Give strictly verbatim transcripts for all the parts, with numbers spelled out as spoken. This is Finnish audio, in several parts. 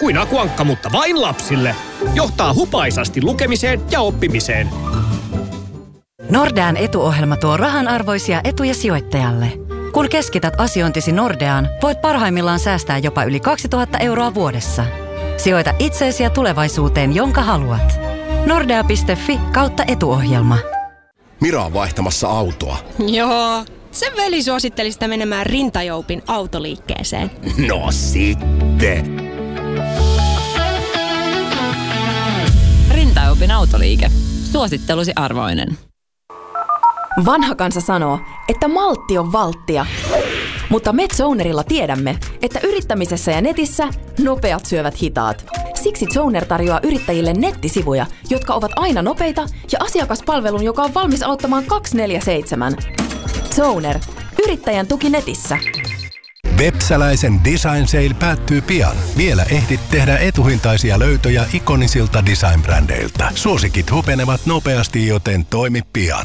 kuin Akuankka, mutta vain lapsille. Johtaa hupaisasti lukemiseen ja oppimiseen. Nordean etuohjelma tuo rahanarvoisia etuja sijoittajalle. Kun keskität asiointisi Nordeaan, voit parhaimmillaan säästää jopa yli kaksituhatta euroa vuodessa. Sijoita itseesi ja tulevaisuuteen, jonka haluat. Nordea piste fi kautta etuohjelma. Mira on vaihtamassa autoa. Joo, sen veli suositteli sitä menemään Rintajoupin autoliikkeeseen. No sitten. Rintajoupin autoliike. Suosittelusi arvoinen. Vanha kansa sanoo, että maltti on valttia. Mutta MedZonerilla tiedämme, että yrittämisessä ja netissä nopeat syövät hitaat. Siksi Zoner tarjoaa yrittäjille nettisivuja, jotka ovat aina nopeita ja asiakaspalvelun, joka on valmis auttamaan kaksikymmentäneljä seitsemän. Zoner. Yrittäjän tuki netissä. Vepsäläisen Design Sale päättyy pian. Vielä ehdit tehdä etuhintaisia löytöjä ikonisilta design-brändeiltä. Suosikit hupenevat nopeasti, joten toimi pian.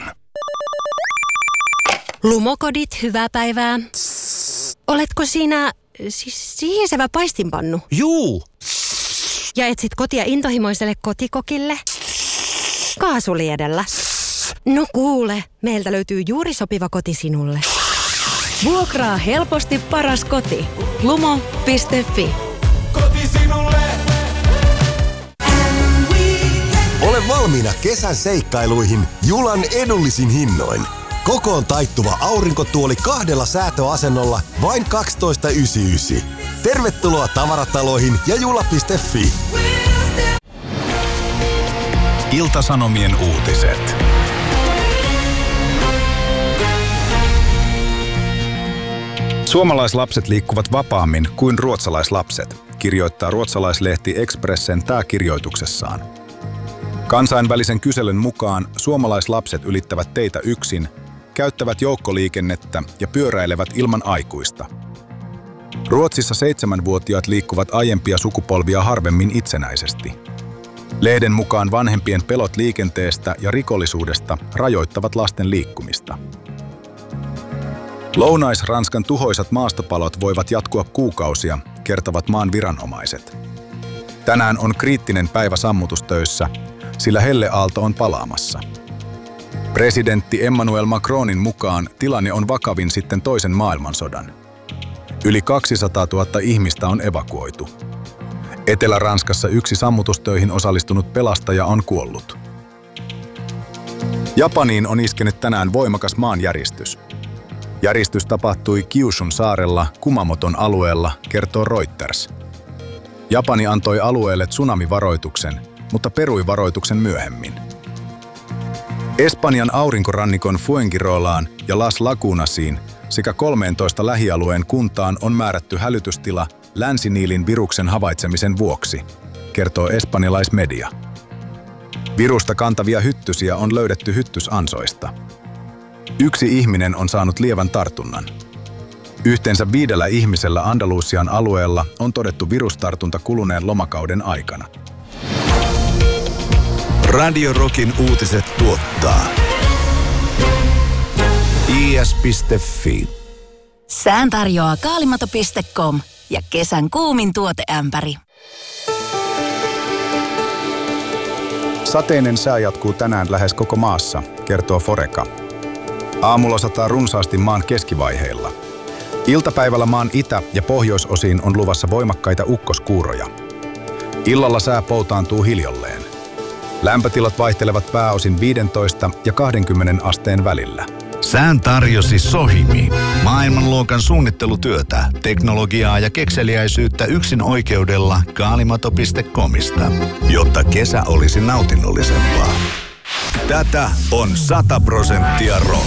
Lumokodit, hyvää päivää. Oletko sinä, siis sihisevä paistinpannu? Juu. Ja etsit kotia intohimoiselle kotikokille? Kaasuliedellä. No kuule, meiltä löytyy juuri sopiva koti sinulle. Vuokraa helposti paras koti. lumo piste fi. Koti sinulle. Ole valmiina kesän seikkailuihin Julan edullisin hinnoin. Kokoon taittuva aurinkotuoli kahdella säätöasennolla vain kaksitoista yhdeksänkymmentäyhdeksän. Tervetuloa tavarataloihin ja jula piste fi. Ilta-Sanomien uutiset. Suomalaislapset liikkuvat vapaammin kuin ruotsalaislapset, kirjoittaa ruotsalaislehti Expressen pääkirjoituksessaan. Kansainvälisen kyselyn mukaan suomalaislapset ylittävät teitä yksin, käyttävät joukkoliikennettä ja pyöräilevät ilman aikuista. Ruotsissa seitsemänvuotiaat liikkuvat aiempia sukupolvia harvemmin itsenäisesti. Lehden mukaan vanhempien pelot liikenteestä ja rikollisuudesta rajoittavat lasten liikkumista. Lounais-Ranskan tuhoisat maastopalot voivat jatkua kuukausia, kertovat maan viranomaiset. Tänään on kriittinen päivä sammutustöissä, sillä helleaalto on palaamassa. Presidentti Emmanuel Macronin mukaan tilanne on vakavin sitten toisen maailmansodan. Yli kaksisataatuhatta ihmistä on evakuoitu. Etelä-Ranskassa yksi sammutustöihin osallistunut pelastaja on kuollut. Japaniin on iskenyt tänään voimakas maanjäristys. Järistys tapahtui Kyushun saarella Kumamoton alueella, kertoo Reuters. Japani antoi alueelle tsunamivaroituksen, mutta perui varoituksen myöhemmin. Espanjan aurinkorannikon Fuengirolaan ja Las Lagunasiin sekä kolmeentoista lähialueen kuntaan on määrätty hälytystila länsiniilin viruksen havaitsemisen vuoksi, kertoo espanjalaismedia. Virusta kantavia hyttysiä on löydetty hyttysansoista. Yksi ihminen on saanut lievän tartunnan. Yhteensä viidellä ihmisellä Andalusian alueella on todettu virustartunta kuluneen lomakauden aikana. Radio Rockin uutiset tuottaa i s piste fi. Sään tarjoaa kaalimato piste com ja kesän kuumin tuoteämpäri. Sateinen sää jatkuu tänään lähes koko maassa, kertoo Foreca. Aamulla sataa runsaasti maan keskivaiheilla. Iltapäivällä maan itä- ja pohjoisosiin on luvassa voimakkaita ukkoskuuroja. Illalla sää poutaantuu hiljalleen. Lämpötilat vaihtelevat pääosin viisitoista ja kaksikymmentä asteen välillä. Sään tarjosi Sohimi. Maailmanluokan suunnittelutyötä, teknologiaa ja kekseliäisyyttä yksin oikeudella kaalimato piste comista, jotta kesä olisi nautinnollisempaa. Tätä on sata prosenttia rock.